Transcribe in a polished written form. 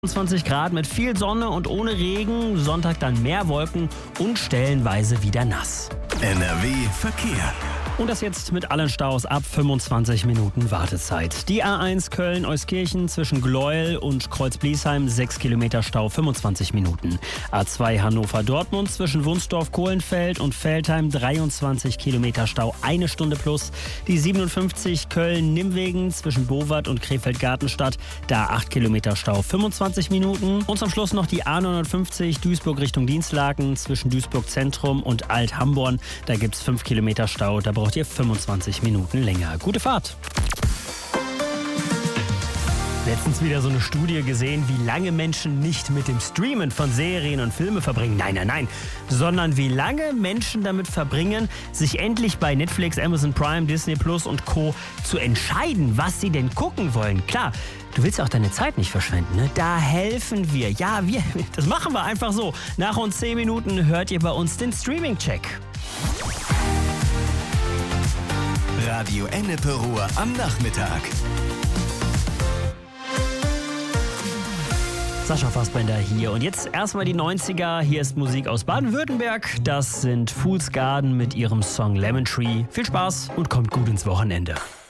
20 Grad mit viel Sonne und ohne Regen, Sonntag dann mehr Wolken und stellenweise wieder nass. NRW Verkehr. Und das jetzt mit allen Staus ab 25 Minuten Wartezeit. Die A1 Köln-Euskirchen zwischen Gleuel und Kreuz-Bliesheim 6 Kilometer Stau 25 Minuten. A2 Hannover-Dortmund zwischen Wunsdorf-Kohlenfeld und Veltheim 23 Kilometer Stau 1 Stunde plus. Die 57 Köln-Nimmwegen zwischen Bowart und Krefeld-Gartenstadt, da 8 Kilometer Stau 25 Minuten. Und zum Schluss noch die A59 Duisburg Richtung Dinslaken zwischen Duisburg Zentrum und Alt-Hamborn. Da gibt es 5 Kilometer Stau, da braucht ihr 25 Minuten länger. Gute Fahrt! Letztens wieder so eine Studie gesehen, wie lange Menschen nicht mit dem Streamen von Serien und Filmen verbringen. Nein, sondern wie lange Menschen damit verbringen, sich endlich bei Netflix, Amazon Prime, Disney Plus und Co. zu entscheiden, was sie denn gucken wollen. Klar, du willst ja auch deine Zeit nicht verschwenden, ne? Da helfen wir. Ja, das machen wir einfach so. Nach uns 10 Minuten hört ihr bei uns den Streaming-Check. Radio Ennepe Ruhr am Nachmittag. Sascha Fassbender hier. Und jetzt erstmal die 90er. Hier ist Musik aus Baden-Württemberg. Das sind Fool's Garden mit ihrem Song Lemon Tree. Viel Spaß und kommt gut ins Wochenende.